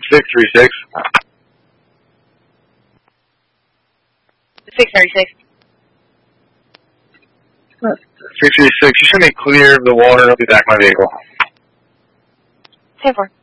636. 636. 636, you should be clear of the water. I'll be back my vehicle. 10-4.